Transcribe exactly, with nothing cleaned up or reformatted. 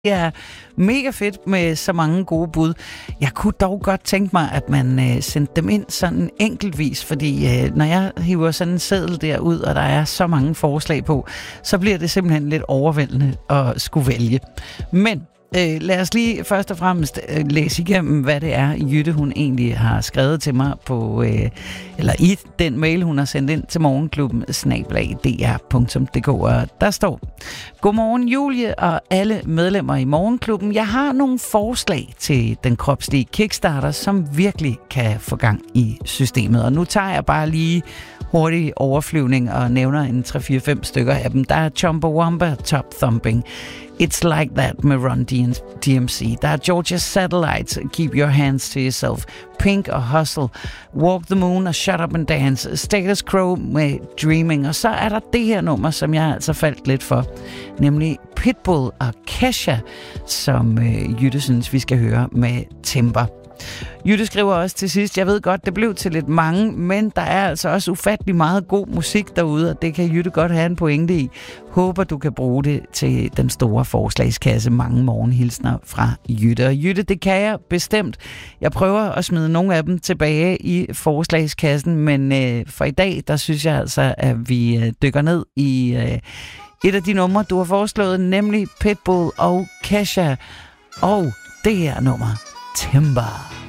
Det er mega fedt med så mange gode bud. Jeg kunne dog godt tænke mig, at man øh, sendte dem ind sådan enkeltvis, fordi øh, når jeg hiver sådan en seddel derud, og der er så mange forslag på, så bliver det simpelthen lidt overvældende at skulle vælge. Men øh, lad os lige først og fremmest øh, læse igennem, hvad det er, Jytte hun egentlig har skrevet til mig på, øh, eller i den mail, hun har sendt ind til morgenklubben snabel-a d r punktum d k. Og der står: Godmorgen Julie og alle medlemmer i morgenklubben. Jeg har nogle forslag til den kropslige kickstarter, som virkelig kan få gang i systemet. Og nu tager jeg bare lige hurtig overflyvning og nævner en tre fire fem stykker af dem. Der er Chumbawamba Top Thumping, It's Like That med Run D M C. Der er Georgia Satellites, Keep Your Hands to Yourself, Pink og Hustle, Walk the Moon og Shut Up and Dance, Status Quo med Dreaming. Og så er der det her nummer, som jeg altså faldt lidt for, nemlig Pitbull og Kesha, som øh, Jytte synes, vi skal høre med Timber. Jytte skriver også til sidst: Jeg ved godt, det blev til lidt mange, men der er altså også ufattelig meget god musik derude, og det kan Jytte godt have en pointe i. Håber, du kan bruge det til den store forslagskasse. Mange morgenhilsner fra Jytte. Og Jytte, det kan jeg bestemt. Jeg prøver at smide nogle af dem tilbage i forslagskassen, men øh, for i dag, der synes jeg altså, at vi øh, dykker ned i øh, et af de numre, du har foreslået, nemlig Pitbull og Kesha. Og det her nummer, Timber.